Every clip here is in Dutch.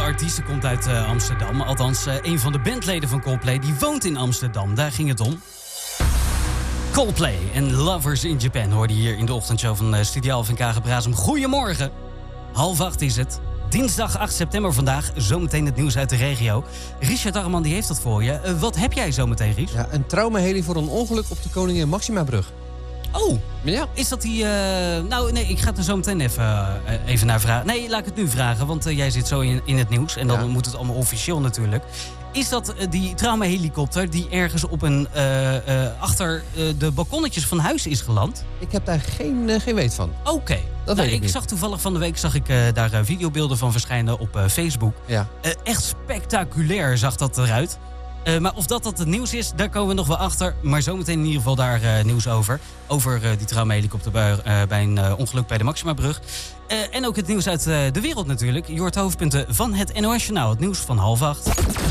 artiest komt uit Amsterdam. Althans, een van de bandleden van Coldplay, die woont in Amsterdam. Daar ging het om. Coldplay en Lovers in Japan hoorde je hier in de ochtendshow van Studio Alphen Kagenbraasem. Goedemorgen. 7:30 is het. Dinsdag 8 september vandaag. Zometeen het nieuws uit de regio. Richard Arman die heeft dat voor je. Wat heb jij zometeen, Ries? Ja, een traumaheli voor een ongeluk op de Koningin Maxima-brug. Oh, ja. Is dat die... Nou, nee, ik ga het er zo meteen even naar vragen. Nee, laat ik het nu vragen, want jij zit zo in het nieuws. En dan moet het allemaal officieel natuurlijk. Is dat die traumahelikopter die ergens op een achter de balkonnetjes van huis is geland? Ik heb daar geen weet van. Oké. Ik zag toevallig van de week daar videobeelden van verschijnen op Facebook. Ja. Echt spectaculair zag dat eruit. Maar of dat het nieuws is, daar komen we nog wel achter. Maar zometeen in ieder geval daar nieuws over. Over die traumahelikopter bij een ongeluk bij de Maximabrug. En ook het nieuws uit de wereld natuurlijk. Je hoort de hoofdpunten van het NOS-journaal. Het nieuws van 7:30.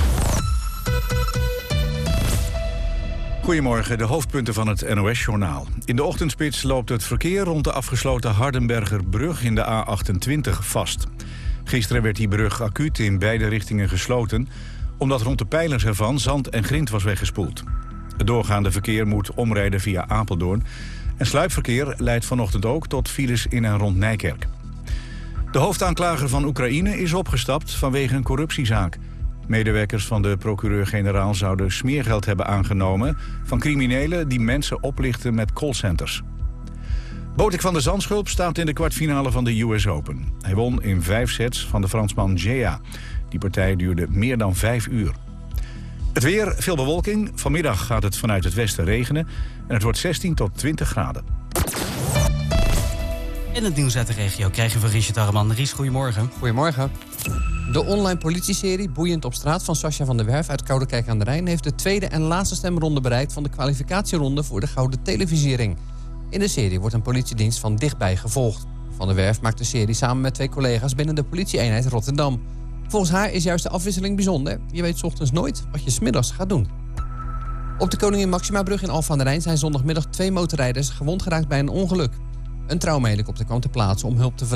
Goedemorgen, de hoofdpunten van het NOS-journaal. In de ochtendspits loopt het verkeer rond de afgesloten Hardenbergerbrug in de A28 vast. Gisteren werd die brug acuut in beide richtingen gesloten, omdat rond de pijlers ervan zand en grind was weggespoeld. Het doorgaande verkeer moet omrijden via Apeldoorn. En sluipverkeer leidt vanochtend ook tot files in en rond Nijkerk. De hoofdaanklager van Oekraïne is opgestapt vanwege een corruptiezaak. Medewerkers van de procureur-generaal zouden smeergeld hebben aangenomen van criminelen die mensen oplichten met callcenters. Botik van der Zandschulp staat in de kwartfinale van de US Open. Hij won in 5 sets van de Fransman Gea. Die partij duurde meer dan 5 uur. Het weer, veel bewolking. Vanmiddag gaat het vanuit het westen regenen. En het wordt 16 tot 20 graden. En het nieuws uit de regio krijgen we Richard Arman. Ries, goedemorgen. Goedemorgen. De online politieserie Boeiend op straat van Sascha van der Werf uit Koudekerk aan de Rijn heeft de tweede en laatste stemronde bereikt van de kwalificatieronde voor de Gouden Televisiering. In de serie wordt een politiedienst van dichtbij gevolgd. Van der Werf maakt de serie samen met 2 collega's binnen de politieeenheid Rotterdam. Volgens haar is juist de afwisseling bijzonder. Je weet 's ochtends nooit wat je 's middags gaat doen. Op de Koningin Maximabrug in Alphen aan de Rijn zijn zondagmiddag 2 motorrijders gewond geraakt bij een ongeluk. Een traumahelikopter kwam ter plaatse om hulp te verlenen.